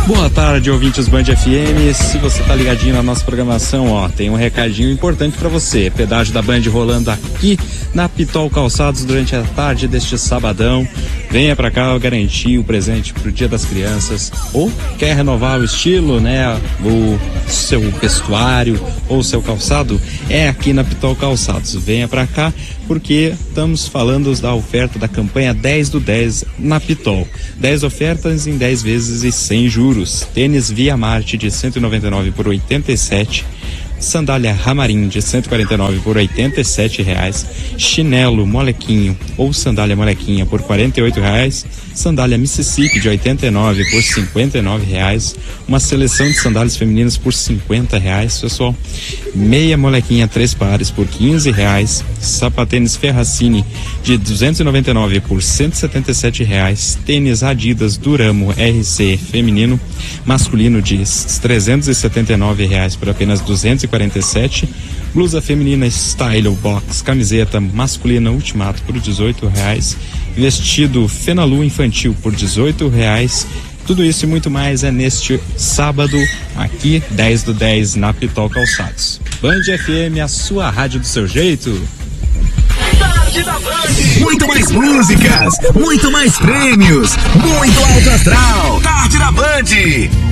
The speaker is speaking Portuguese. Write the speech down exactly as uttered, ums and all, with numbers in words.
Boa tarde, ouvintes Band F M. Se você tá ligadinho na nossa programação, ó, tem um recadinho importante para você. Pedágio da Band rolando aqui na Pitol Calçados durante a tarde deste sabadão. Venha pra cá garantir o presente pro Dia das Crianças, ou quer renovar o estilo, né, o seu vestuário ou seu calçado, é aqui na Pitol Calçados. Venha pra cá porque estamos falando da oferta da campanha dez do dez na Pitol. dez ofertas em dez vezes e sem juros. Tênis Via Marte de cento e noventa e nove por oitenta e sete. Sandália Ramarim de cento e quarenta e nove por oitenta e sete reais, chinelo Molequinho ou sandália Molequinha por quarenta e oito reais, sandália Mississippi de oitenta e nove por cinquenta e nove reais, uma seleção de sandálias femininas por cinquenta reais, pessoal, meia Molequinha três pares por quinze reais, sapatênis Ferracini de duzentos e noventa e nove por cento e setenta e sete reais, tênis Adidas Duramo R C feminino, masculino de trezentos e setenta e nove reais por apenas duzentos e quarenta e sete, blusa feminina Style Box, camiseta masculina Ultimato por dezoito reais, vestido Fenalu infantil por dezoito reais. Tudo isso e muito mais é neste sábado, aqui, dez do dez, na Pitol Calçados. Band F M, a sua rádio do seu jeito. Tarde da Band. Muito mais músicas, muito mais prêmios, muito alto astral. Tarde da Band.